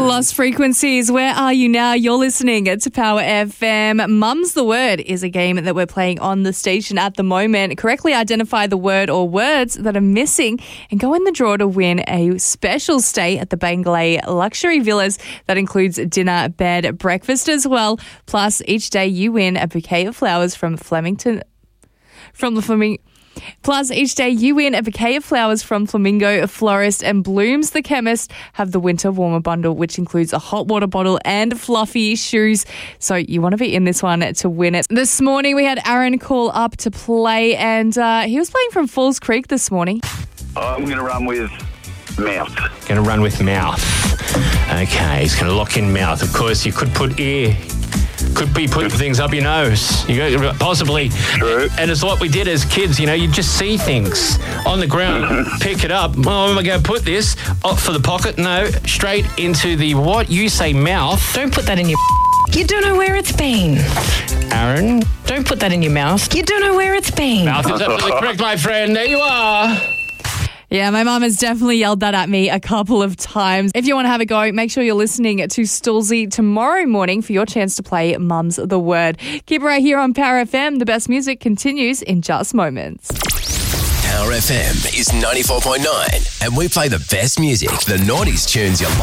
Lost Frequencies, where are you now? You're listening to Power FM. Mum's the Word is a game that we're playing on the station at the moment. Correctly identify the word or words that are missing and go in the draw to win a special stay at the Bangalore Luxury Villas. That includes dinner, bed, breakfast as well. Plus, each day you win a bouquet of flowers from Flemington. Plus, each day you win a bouquet of flowers from Flamingo Florist, and Blooms the Chemist have the Winter Warmer Bundle, which includes a hot water bottle and fluffy shoes. So you want to be in this one to win it. This morning we had Aaron call up to play, and he was playing from Falls Creek this morning. I'm going to run with mouth. Going to run with mouth. Okay, he's going to lock in mouth. Of course, you could put ear. Could be putting things up your nose. You go, possibly. True. And it's what we did as kids, you just see things on the ground, pick it up. Oh, am I going to put this for the pocket? No, straight into the what? You say mouth. Don't put that in your You don't know where it's been. Aaron? Don't put that in your mouth. You don't know where it's been. Mouth is absolutely correct, my friend. There you are. Yeah, my mum has definitely yelled that at me a couple of times. If you want to have a go, make sure you're listening to Stolzy tomorrow morning for your chance to play Mum's the Word. Keep it right here on Power FM. The best music continues in just moments. Power FM is 94.9 and we play the best music, the 90s tunes you like.